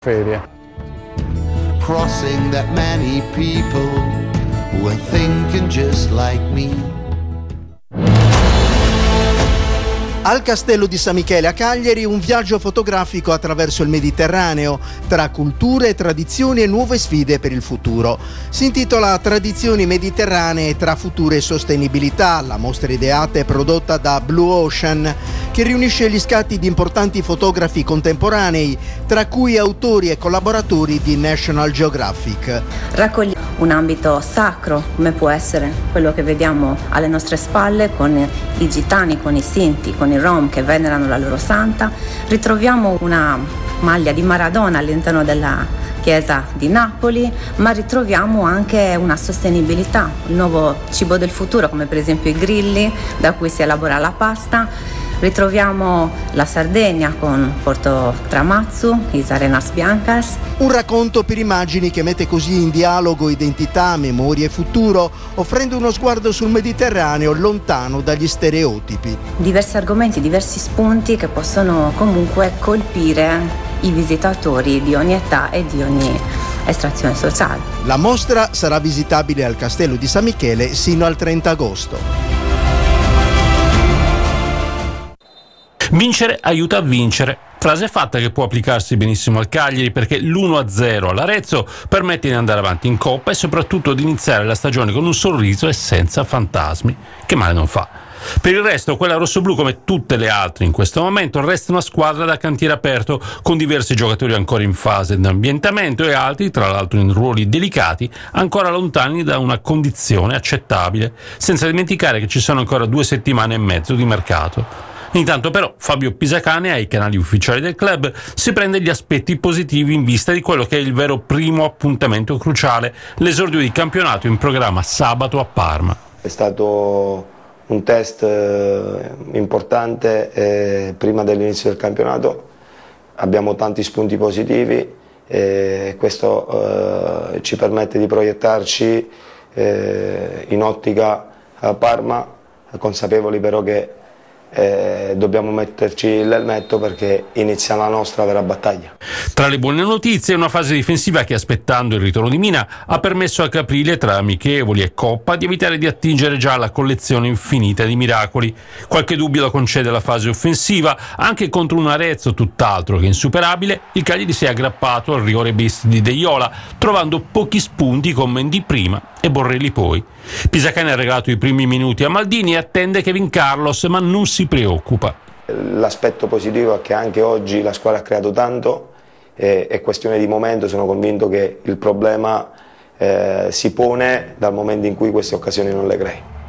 ferie. Crossing that many people were thinking just like me. Al Castello di San Michele a Cagliari un viaggio fotografico attraverso il Mediterraneo, tra culture, tradizioni e nuove sfide per il futuro. Si intitola Tradizioni mediterranee tra future e sostenibilità, la mostra ideata e prodotta da Blue Ocean, che riunisce gli scatti di importanti fotografi contemporanei, tra cui autori e collaboratori di National Geographic. Raccoglie un ambito sacro, come può essere quello che vediamo alle nostre spalle, con i gitani, con i sinti, con i rom che venerano la loro santa. Ritroviamo una maglia di Maradona all'interno della chiesa di Napoli, ma ritroviamo anche una sostenibilità, il nuovo cibo del futuro, come per esempio i grilli da cui si elabora la pasta. Ritroviamo la Sardegna con Porto Tramazzu, Is Arenas Biancas. Un racconto per immagini che mette così in dialogo identità, memoria e futuro, offrendo uno sguardo sul Mediterraneo lontano dagli stereotipi. Diversi argomenti, diversi spunti che possono comunque colpire i visitatori di ogni età e di ogni estrazione sociale. La mostra sarà visitabile al Castello di San Michele sino al 30 agosto. Vincere aiuta a vincere. Frase fatta che può applicarsi benissimo al Cagliari, perché l'1-0 all'Arezzo permette di andare avanti in Coppa e soprattutto di iniziare la stagione con un sorriso e senza fantasmi, che male non fa. Per il resto, quella rossoblù, come tutte le altre in questo momento, resta una squadra da cantiere aperto, con diversi giocatori ancora in fase di ambientamento e altri, tra l'altro in ruoli delicati, ancora lontani da una condizione accettabile, senza dimenticare che ci sono ancora 2 settimane e mezzo di mercato. Intanto però Fabio Pisacane ai canali ufficiali del club si prende gli aspetti positivi in vista di quello che è il vero primo appuntamento cruciale, l'esordio di campionato in programma sabato a Parma. È stato un test importante prima dell'inizio del campionato, abbiamo tanti spunti positivi e questo ci permette di proiettarci in ottica a Parma, consapevoli però che dobbiamo metterci l'elmetto perché inizia la nostra vera battaglia. Tra le buone notizie, una fase difensiva che, aspettando il ritorno di Mina, ha permesso a Caprile, tra amichevoli e Coppa, di evitare di attingere già alla collezione infinita di miracoli. Qualche dubbio la concede la fase offensiva, anche contro un Arezzo tutt'altro che insuperabile. Il Cagliari si è aggrappato al rigore bis di Deiola, trovando pochi spunti con Mendy prima e Borrelli poi. Pisacane ha regalato i primi minuti a Maldini e attende Kevin Carlos, ma non si preoccupa. L'aspetto positivo è che anche oggi la squadra ha creato tanto, è questione di momento. Sono convinto che il problema si pone dal momento in cui queste occasioni non le crei.